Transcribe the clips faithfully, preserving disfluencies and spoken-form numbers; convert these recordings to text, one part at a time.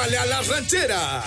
¡Trépale a la ranchera!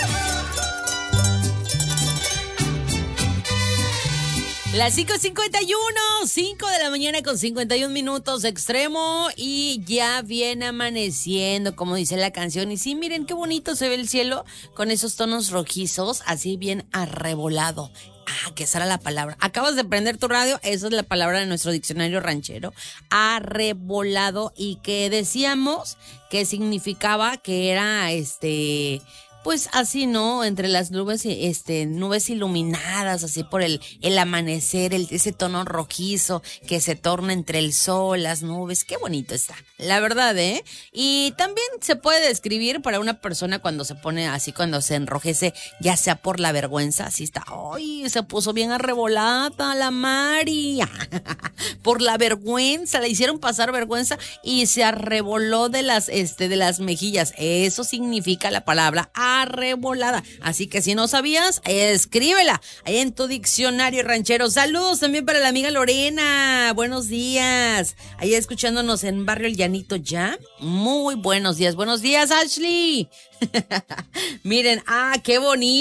Las cinco cincuenta y uno, cinco de la mañana con cincuenta y un minutos, extremo, y ya viene amaneciendo, como dice la canción. Y sí, miren qué bonito se ve el cielo con esos tonos rojizos, así bien arrebolado. Ah, que esa era la palabra. Acabas de prender tu radio, esa es la palabra de nuestro diccionario ranchero. Arrebolado, y que decíamos que significaba que era este... Pues así, ¿no? Entre las nubes, este, nubes iluminadas, así por el, el amanecer, el, ese tono rojizo que se torna entre el sol, las nubes. Qué bonito está, la verdad, ¿eh? Y también se puede describir para una persona cuando se pone así, cuando se enrojece, ya sea por la vergüenza, así está. ¡Ay! Se puso bien arrebolada la Mari. Por la vergüenza, le hicieron pasar vergüenza y se arreboló de las, este, de las mejillas. Eso significa la palabra arrebolada. Así que si no sabías, escríbela ahí en tu diccionario ranchero. Saludos también para la amiga Lorena. Buenos días. Ahí escuchándonos en Barrio El Llanito ya. Muy buenos días. Buenos días, Ashley. Miren, ah, qué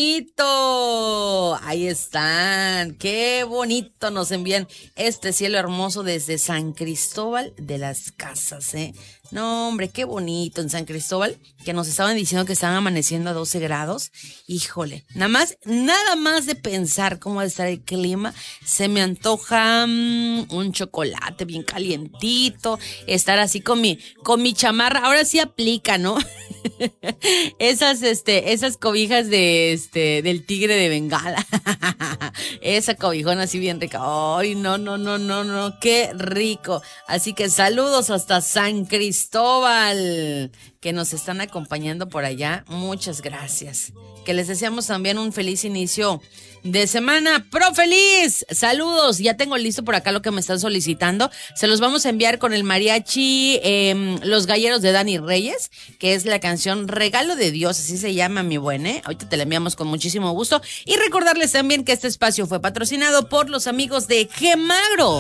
bonito. Ahí están. Qué bonito nos envían este cielo hermoso desde San Cristóbal de las Casas, ¿eh? No, hombre, qué bonito en San Cristóbal, que nos estaban diciendo que estaban amaneciendo a doce grados. Híjole, nada más, nada más de pensar cómo va a estar el clima, se me antoja mmm, un chocolate bien calientito, estar así con mi, con mi chamarra. Ahora sí aplica, ¿no? Esas, este, esas cobijas de, este, del tigre de Bengala. Esa cobijona así bien rica. Ay, no, no, no, no, no, qué rico. Así que saludos hasta San Cristóbal, que nos están acompañando por allá. Muchas gracias. Que les deseamos también un feliz inicio de semana. ¡Pro feliz! Saludos. Ya tengo listo por acá lo que me están solicitando. Se los vamos a enviar con el mariachi eh, Los Galleros de Dani Reyes, que es la canción Regalo de Dios, así se llama, mi buen, ¿eh? Ahorita te la enviamos con muchísimo gusto. Y recordarles también que este espacio fue patrocinado por los amigos de Gemagro.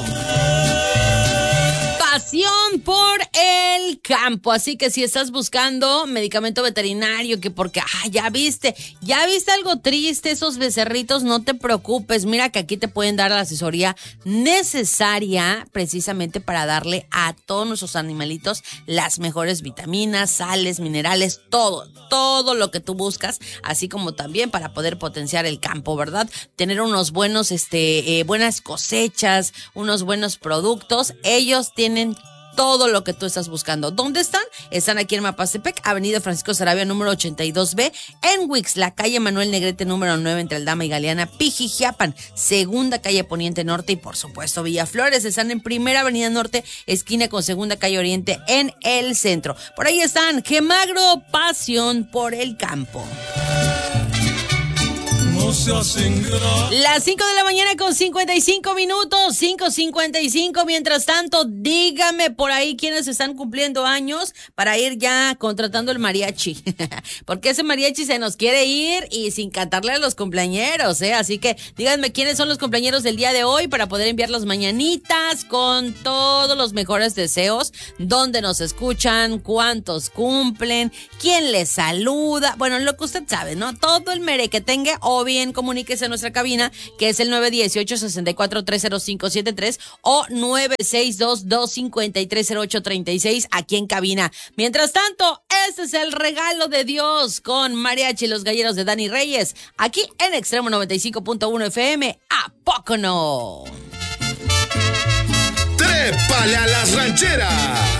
Pasión por el campo. Así que si estás buscando medicamento veterinario, que porque, ah, ya viste, ya viste algo triste, esos becerritos, no te preocupes. Mira que aquí te pueden dar la asesoría necesaria precisamente para darle a todos nuestros animalitos las mejores vitaminas, sales, minerales, todo, todo lo que tú buscas, así como también para poder potenciar el campo, ¿verdad? Tener unos buenos, este, eh, buenas cosechas, unos buenos productos. Ellos tienen todo lo que tú estás buscando. ¿Dónde están? Están aquí en Mapastepec, Avenida Francisco Sarabia, número ochenta y dos B, en Wixla, calle Manuel Negrete, número nueve, entre Aldama y Galeana, Pijijiapan, segunda calle Poniente Norte, y por supuesto Villaflores. Están en Primera Avenida Norte, esquina con Segunda Calle Oriente, en el centro. Por ahí están, Gemagro, pasión por el campo. Las cinco de la mañana con cincuenta y cinco minutos, cinco cincuenta y cinco. Mientras tanto, dígame por ahí quiénes están cumpliendo años para ir ya contratando el mariachi. Porque ese mariachi se nos quiere ir y sin cantarle a los cumpleañeros, ¿eh? Así que díganme quiénes son los cumpleañeros del día de hoy para poder enviar las mañanitas con todos los mejores deseos. Dónde nos escuchan, cuántos cumplen, quién les saluda. Bueno, lo que usted sabe, ¿no? Todo el merequetengue, o bien comuníquese a nuestra cabina, que es el nueve uno ocho, seis cuatro tres cero cinco siete tres o nueve seis dos, dos cinco tres, cero ocho tres seis aquí en cabina. Mientras tanto, este es el regalo de Dios con Mariachi Los Galleros de Dani Reyes, aquí en Extremo noventa y cinco punto uno F M. ¿A poco no? ¡Trépale a las rancheras!